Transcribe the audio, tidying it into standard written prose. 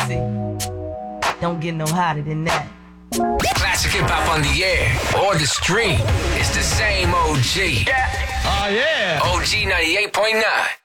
see. Don't get no hotter than that. Classic hip hop on the air or the stream. It's the same OG. Oh, yeah. OG 98.9.